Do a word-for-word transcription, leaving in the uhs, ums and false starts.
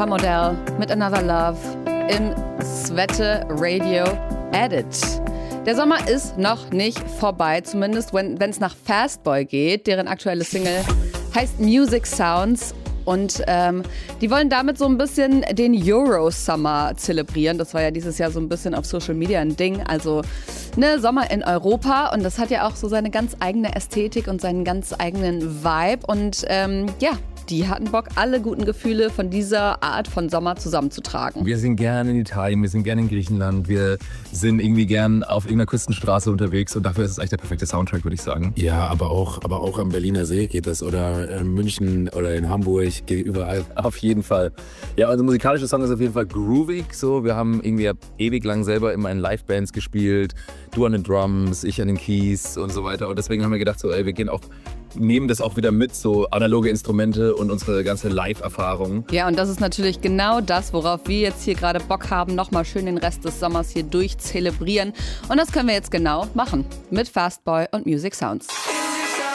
Tom Odell mit Another Love im Svette Radio Edit. Der Sommer ist noch nicht vorbei, zumindest wenn es nach Fastboy geht. Deren aktuelle Single heißt Music Sounds. Und ähm, die wollen damit so ein bisschen den Euro-Summer zelebrieren. Das war ja dieses Jahr so ein bisschen auf Social Media ein Ding. Also ne, Sommer in Europa. Und das hat ja auch so seine ganz eigene Ästhetik und seinen ganz eigenen Vibe. Und ähm, ja, die hatten Bock, alle guten Gefühle von dieser Art von Sommer zusammenzutragen. Wir sind gerne in Italien, wir sind gerne in Griechenland, wir sind irgendwie gern auf irgendeiner Küstenstraße unterwegs und dafür ist es eigentlich der perfekte Soundtrack, würde ich sagen. Ja, aber auch, aber auch am Berliner See geht das oder in München oder in Hamburg, geht überall. Auf jeden Fall. Ja, unser musikalischer Song ist auf jeden Fall groovig. So, wir haben irgendwie ewig lang selber immer in Live-Bands gespielt. Du an den Drums, ich an den Keys und so weiter. Und deswegen haben wir gedacht, so, ey, wir gehen auch nehmen das auch wieder mit, so analoge Instrumente und unsere ganze Live-Erfahrung. Ja, und das ist natürlich genau das, worauf wir jetzt hier gerade Bock haben, nochmal schön den Rest des Sommers hier durchzelebrieren. Und das können wir jetzt genau machen mit Fastboy und Music Sounds.